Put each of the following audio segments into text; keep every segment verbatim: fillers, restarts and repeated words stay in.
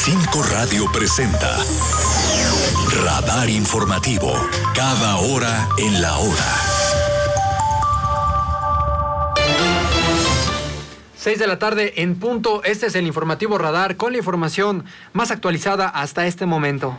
cinco Radio presenta Radar Informativo, cada hora en la hora. seis de la tarde en punto, este es el informativo Radar con la información más actualizada hasta este momento.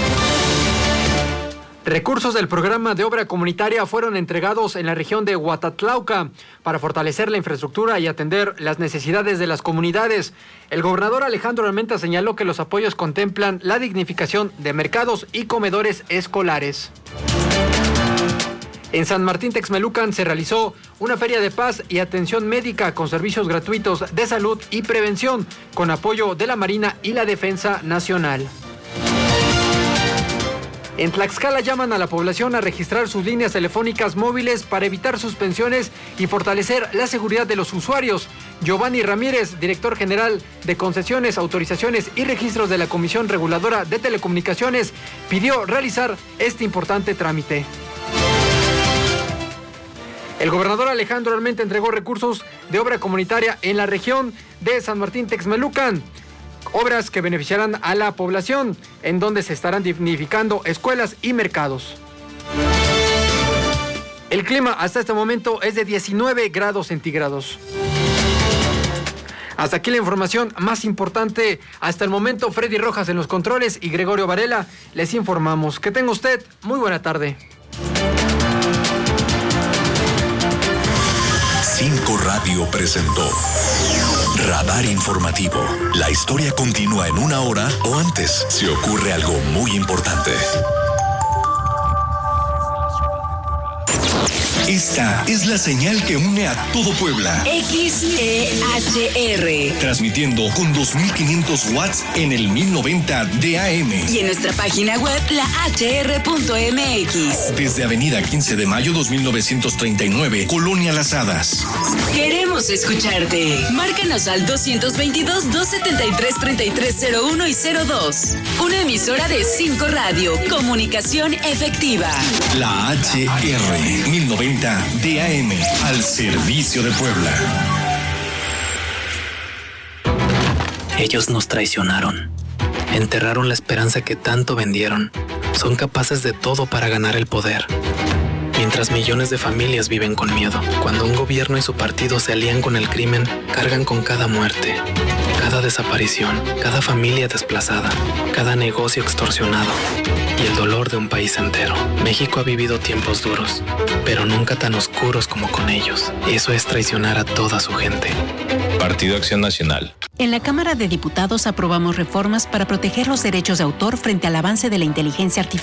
Recursos del programa de obra comunitaria fueron entregados en la región de Huatatlauca para fortalecer la infraestructura y atender las necesidades de las comunidades. El gobernador Alejandro Armenta señaló que los apoyos contemplan la dignificación de mercados y comedores escolares. En San Martín Texmelucan se realizó una feria de paz y atención médica con servicios gratuitos de salud y prevención, con apoyo de la Marina y la Defensa Nacional. En Tlaxcala llaman a la población a registrar sus líneas telefónicas móviles para evitar suspensiones y fortalecer la seguridad de los usuarios. Giovanni Ramírez, director general de Concesiones, Autorizaciones y Registros de la Comisión Reguladora de Telecomunicaciones, pidió realizar este importante trámite. El gobernador Alejandro Armenta entregó recursos de obra comunitaria en la región de San Martín Texmelucan. Obras que beneficiarán a la población, en donde se estarán dignificando escuelas y mercados. El clima hasta este momento es de diecinueve grados centígrados. Hasta aquí la información más importante hasta el momento. Freddy Rojas en los controles y Gregorio Varela les informamos. Que tenga usted muy buena tarde. cinco Radio presentó Radar Informativo. La historia continúa en una hora o antes si ocurre algo muy importante. Esta es la señal que une a todo Puebla. X E H R. Transmitiendo con dos mil quinientos watts en el mil noventa de A M. Y en nuestra página web, la H R punto M X. Desde Avenida quince de mayo dos mil novecientos treinta y nueve, Colonia Las Hadas. Queremos escucharte. Márcanos al dos dos dos, dos siete tres, tres tres cero uno y cero dos. Una emisora de cinco Radio. Comunicación efectiva. La H R mil noventa de A M, al servicio de Puebla. Ellos nos traicionaron. Enterraron la esperanza que tanto vendieron. Son capaces de todo para ganar el poder. Mientras millones de familias viven con miedo. Cuando un gobierno y su partido se alían con el crimen, cargan con cada muerte, cada desaparición, cada familia desplazada, cada negocio extorsionado y el dolor de un país entero. México ha vivido tiempos duros, pero nunca tan oscuros como con ellos. Eso es traicionar a toda su gente. Partido Acción Nacional. En la Cámara de Diputados aprobamos reformas para proteger los derechos de autor frente al avance de la inteligencia artificial.